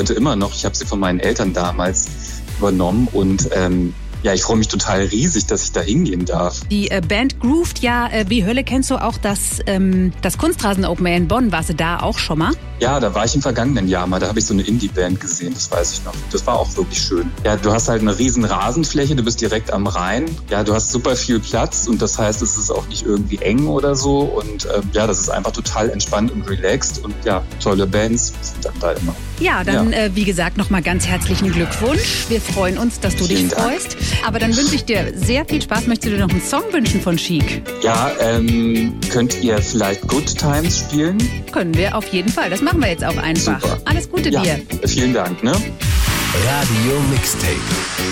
heute immer noch. Ich habe sie von meinen Eltern damals übernommen und ich freue mich total riesig, dass ich da hingehen darf. Die Band groovt ja wie Hölle. Kennst du auch das Kunstrasen Open Air in Bonn? Warst du da auch schon mal? Ja, da war ich im vergangenen Jahr mal. Da habe ich so eine Indie-Band gesehen, das weiß ich noch. Das war auch wirklich schön. Ja, du hast halt eine riesen Rasenfläche, du bist direkt am Rhein. Ja, du hast super viel Platz und das heißt, es ist auch nicht irgendwie eng oder so. Und das ist einfach total entspannt und relaxed. Und ja, tolle Bands sind dann da immer. Ja, dann wie gesagt nochmal ganz herzlichen Glückwunsch. Wir freuen uns, dass du dich freust. Aber dann wünsche ich dir sehr viel Spaß. Möchtest du dir noch einen Song wünschen von Chic? Ja, könnt ihr vielleicht Good Times spielen? Können wir auf jeden Fall. Das machen wir jetzt auch einfach. Super. Alles Gute dir. Vielen Dank. Ne? Radio Mixtape.